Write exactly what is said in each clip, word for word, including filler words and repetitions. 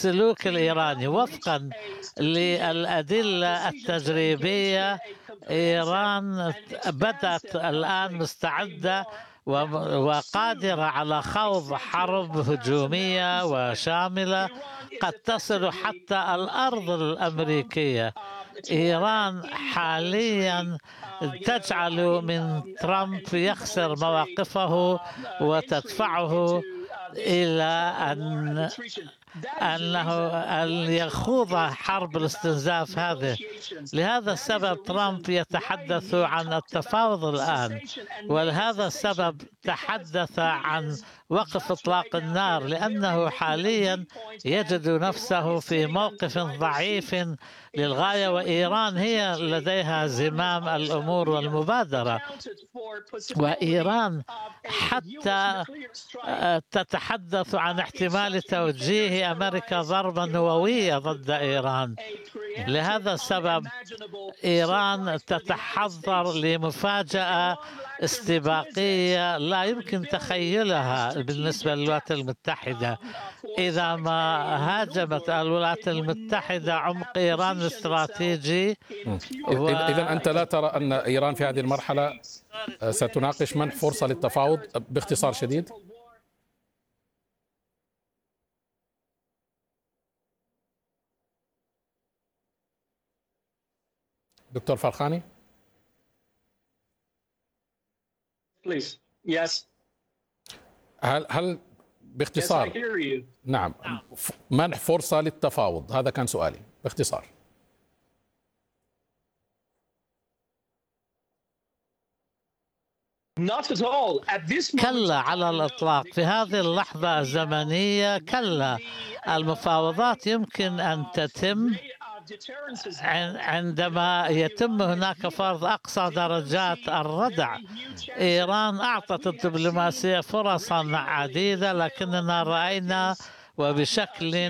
السلوك الإيراني وفقا للأدلة التجريبية. إيران بدأت الآن مستعدة وقادرة على خوض حرب هجومية وشاملة قد تصل حتى الأرض الأمريكية. إيران حاليا تجعل من ترامب يخسر مواقفه وتدفعه إلى أن أنه أن يخوض حرب الاستنزاف هذه. لهذا السبب ترامب يتحدث عن التفاوض الآن، ولهذا السبب تحدث عن وقف إطلاق النار، لأنه حاليا يجد نفسه في موقف ضعيف للغاية، وإيران هي لديها زمام الأمور والمبادرة. وإيران حتى تتحدث عن احتمال توجيه أمريكا ضربة نووية ضد إيران. لهذا السبب إيران تتحضر لمفاجأة استباقية لا يمكن تخيلها بالنسبة للولايات المتحدة. إذا ما هاجمت الولايات المتحدة عمق إيران الاستراتيجي و... إذا أنت لا ترى أن إيران في هذه المرحلة ستناقش منح فرصة للتفاوض؟ باختصار شديد. دكتور فرخاني. Please. Yes. هل هل باختصار yes, I hear you. نعم منح فرصة للتفاوض؟ هذا كان سؤالي باختصار. Not at all. At this moment... كلا على الإطلاق. في هذه اللحظة الزمنية كلا. المفاوضات يمكن أن تتم عندما يتم هناك فرض أقصى درجات الردع. إيران أعطت الدبلوماسية فرصا عديدة، لكننا رأينا وبشكل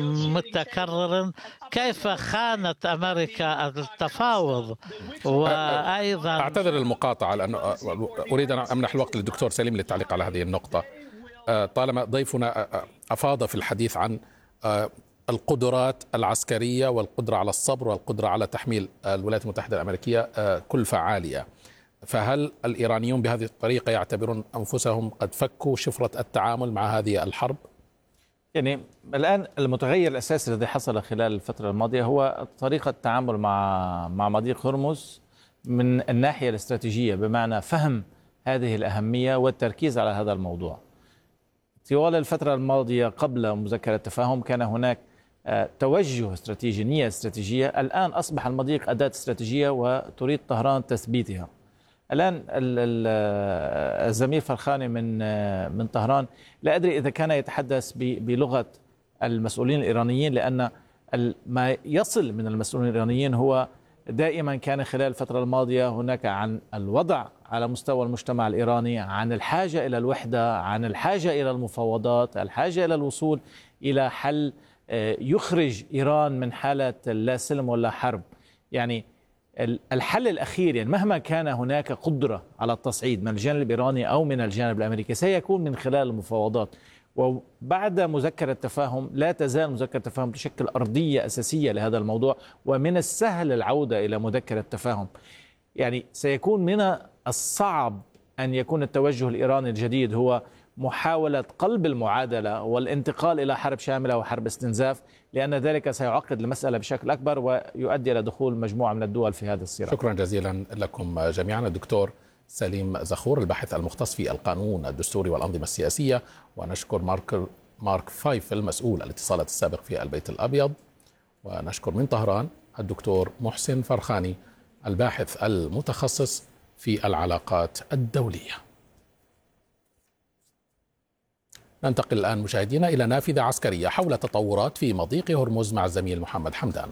متكرر كيف خانت أمريكا التفاوض. وأيضا أعتذر المقاطعة لأن أريد أن أمنح الوقت للدكتور سليم للتعليق على هذه النقطة. طالما ضيفنا أفاض في الحديث عن القدرات العسكرية والقدرة على الصبر والقدرة على تحميل الولايات المتحدة الأمريكية كلفة عالية، فهل الإيرانيون بهذه الطريقة يعتبرون أنفسهم قد فكوا شفرة التعامل مع هذه الحرب؟ يعني الآن المتغير الأساسي الذي حصل خلال الفترة الماضية هو طريقة التعامل مع مع مضيق هرمز من الناحية الاستراتيجية، بمعنى فهم هذه الأهمية والتركيز على هذا الموضوع. طوال الفترة الماضية قبل مذكرة التفاهم كان هناك توجه استراتيجي، نية استراتيجية. الآن أصبح المضيق أداة استراتيجية وتريد طهران تثبيتها. الآن الزميل فرخاني من من طهران لا أدري إذا كان يتحدث بلغة المسؤولين الإيرانيين، لأن ما يصل من المسؤولين الإيرانيين هو دائما كان خلال الفترة الماضية هناك عن الوضع على مستوى المجتمع الإيراني، عن الحاجة إلى الوحدة، عن الحاجة إلى المفاوضات، الحاجة إلى الوصول إلى حل يخرج إيران من حالة لا سلم ولا حرب. يعني الحل الأخير، يعني مهما كان هناك قدرة على التصعيد من الجانب الإيراني أو من الجانب الأمريكي سيكون من خلال المفاوضات. وبعد مذكرة التفاهم لا تزال مذكرة التفاهم تشكل أرضية أساسية لهذا الموضوع، ومن السهل العودة إلى مذكرة التفاهم. يعني سيكون من الصعب أن يكون التوجه الإيراني الجديد هو محاولة قلب المعادلة والانتقال إلى حرب شاملة وحرب استنزاف، لأن ذلك سيعقد المسألة بشكل أكبر ويؤدي إلى دخول مجموعة من الدول في هذا الصراع. شكرا جزيلا لكم جميعا. الدكتور سليم زخور الباحث المختص في القانون الدستوري والأنظمة السياسية، ونشكر مارك مارك فايف المسؤول الاتصالات السابق في البيت الأبيض، ونشكر من طهران الدكتور محسن فرخاني الباحث المتخصص في العلاقات الدولية. ننتقل الآن مشاهدينا إلى نافذة عسكرية حول تطورات في مضيق هرمز مع الزميل محمد حمدان.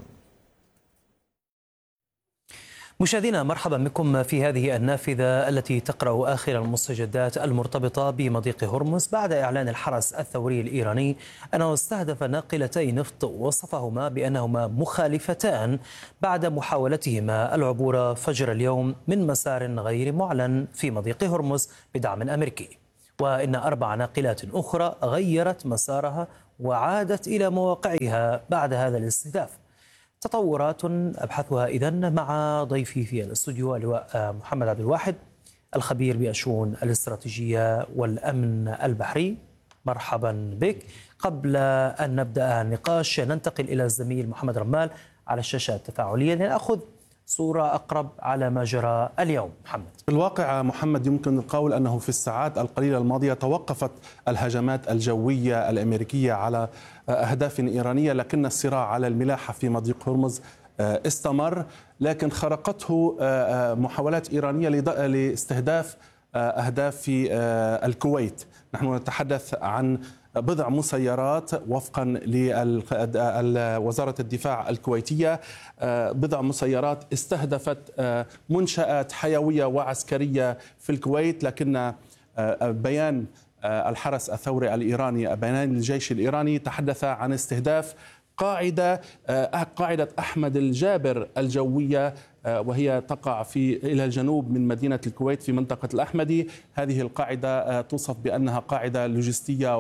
مشاهدينا مرحبا بكم في هذه النافذة التي تقرأ آخر المستجدات المرتبطة بمضيق هرمز بعد إعلان الحرس الثوري الإيراني أنه استهدف ناقلتي نفط وصفهما بأنهما مخالفتان بعد محاولتهما العبور فجر اليوم من مسار غير معلن في مضيق هرمز بدعم أمريكي. وإن أربع ناقلات أخرى غيرت مسارها وعادت إلى مواقعها بعد هذا الاستهداف. تطورات أبحثها إذن مع ضيفي في الاستوديو اللواء محمد عبد الواحد الخبير بأشؤون الاستراتيجية والأمن البحري. مرحبا بك. قبل أن نبدأ النقاش ننتقل إلى الزميل محمد رمال على الشاشة التفاعلية لنأخذ صورة أقرب على ما جرى اليوم. محمد، في الواقع محمد يمكن القول أنه في الساعات القليلة الماضية توقفت الهجمات الجوية الأمريكية على أهداف إيرانية، لكن الصراع على الملاحة في مضيق هرمز استمر، لكن خرقته محاولات إيرانية لاستهداف أهداف في الكويت. نحن نتحدث عن بضع مسيرات وفقا لوزارة الدفاع الكويتية، بضع مسيرات استهدفت منشآت حيوية وعسكرية في الكويت، لكن بيان الحرس الثوري الإيراني، بيان الجيش الإيراني، تحدث عن استهداف قاعدة قاعدة أحمد الجابر الجوية، وهي تقع في إلى الجنوب من مدينة الكويت في منطقة الأحمدي. هذه القاعدة توصف بأنها قاعدة لوجستية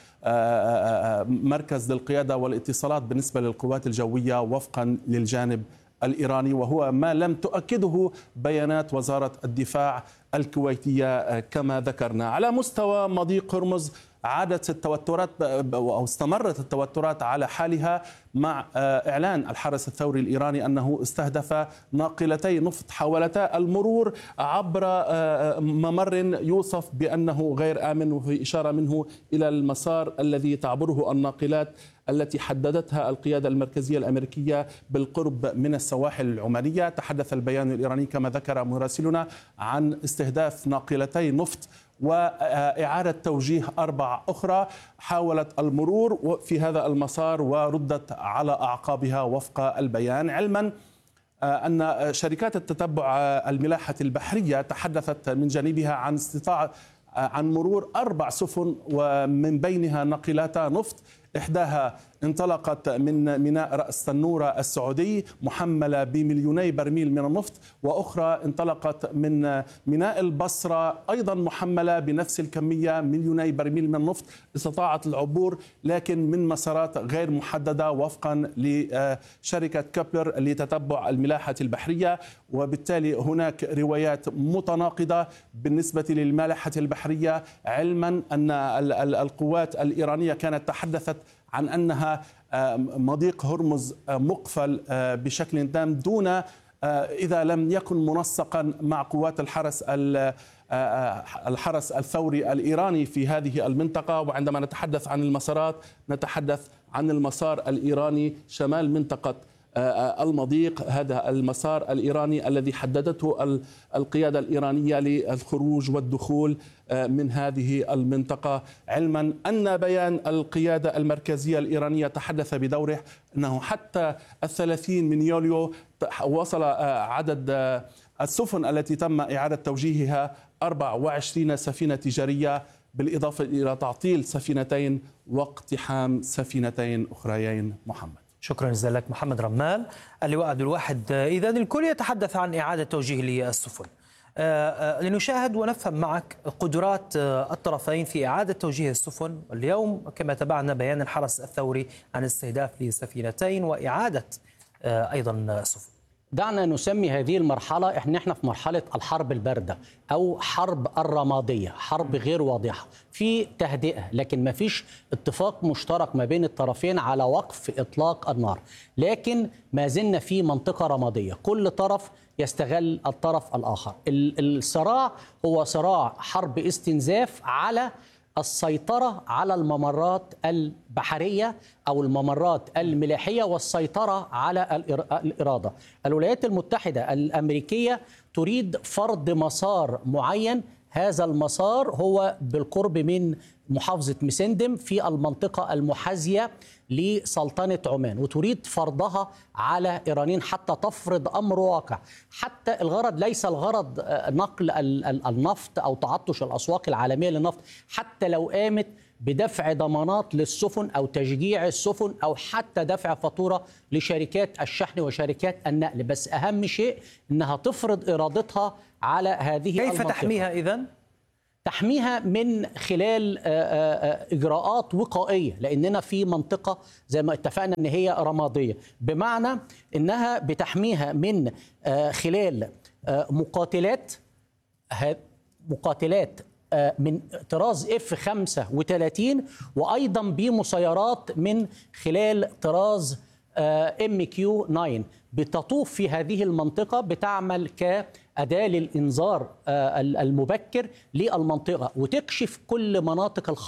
ومركز للقيادة والاتصالات بالنسبة للقوات الجوية وفقا للجانب الإيراني، وهو ما لم تؤكده بيانات وزارة الدفاع الكويتية كما ذكرنا. على مستوى مضيق هرمز عادت التوترات أو استمرت التوترات على حالها مع إعلان الحرس الثوري الإيراني أنه استهدف ناقلتي نفط حاولتا المرور عبر ممر يوصف بأنه غير آمن، وفي إشارة منه إلى المسار الذي تعبره الناقلات التي حددتها القيادة المركزية الأمريكية بالقرب من السواحل العمانية. تحدث البيان الإيراني كما ذكر مراسلنا عن استهداف ناقلتي نفط وإعادة توجيه أربع أخرى حاولت المرور في هذا المسار وردت على أعقابها وفق البيان، علما أن شركات التتبع الملاحة البحرية تحدثت من جانبها عن استطاعة عن مرور أربع سفن ومن بينها ناقلاتا نفط، إحداها انطلقت من ميناء رأس تنورة السعودي محملة بمليوني برميل من النفط، وأخرى انطلقت من ميناء البصرة أيضا محملة بنفس الكمية مليوني برميل من النفط. استطاعت العبور لكن من مسارات غير محددة وفقا لشركة كابلر لتتبع الملاحة البحرية، وبالتالي هناك روايات متناقضة بالنسبة للملاحة البحرية، علما أن القوات الإيرانية كانت تحدثت عن أنها مضيق هرمز مقفل بشكل تام دون إذا لم يكن منسقا مع قوات الحرس الحرس الثوري الإيراني في هذه المنطقة. وعندما نتحدث عن المسارات نتحدث عن المسار الإيراني شمال منطقة المضيق، هذا المسار الإيراني الذي حددته القيادة الإيرانية للخروج والدخول من هذه المنطقة، علما أن بيان القيادة المركزية الإيرانية تحدث بدوره أنه حتى الثلاثين من يوليو وصل عدد السفن التي تم إعادة توجيهها أربع وعشرين سفينة تجارية، بالإضافة إلى تعطيل سفينتين واقتحام سفينتين أخريين. محمد، شكرا جزيلا لك محمد رمال. اللواء عبد الواحد، إذا الكل يتحدث عن إعادة توجيه للسفن، لنشاهد ونفهم معك قدرات الطرفين في إعادة توجيه السفن. اليوم كما تابعنا بيان الحرس الثوري عن استهداف لسفينتين وإعادة أيضا سفن. دعنا نسمي هذه المرحلة احنا احنا في مرحلة الحرب الباردة أو حرب الرمادية، حرب غير واضحة، في تهدئة لكن ما فيش اتفاق مشترك ما بين الطرفين على وقف إطلاق النار، لكن ما زلنا في منطقة رمادية، كل طرف يستغل الطرف الآخر. الصراع هو صراع حرب استنزاف على السيطرة على الممرات البحرية أو الممرات الملاحية والسيطرة على الإرادة. الولايات المتحدة الأمريكية تريد فرض مسار معين، هذا المسار هو بالقرب من محافظة مسندم في المنطقة المحاذية لسلطنة عمان، وتريد فرضها على إيرانيين حتى تفرض أمر واقع. حتى الغرض ليس الغرض نقل النفط أو تعطش الأسواق العالمية للنفط، حتى لو قامت بدفع ضمانات للسفن أو تشجيع السفن أو حتى دفع فاتورة لشركات الشحن وشركات النقل، بس أهم شيء أنها تفرض إرادتها على هذه كيف المنطقة. تحميها إذن؟ تحميها من خلال إجراءات وقائية، لأننا في منطقة زي ما اتفقنا أن هي رمادية، بمعنى أنها بتحميها من خلال مقاتلات مقاتلات من طراز اف خمسة وثلاثين، وأيضا بمسيرات من خلال طراز ام كيو تسعة بتطوف في هذه المنطقة، بتعمل كأداة للإنذار المبكر للمنطقة وتكشف كل مناطق الخطر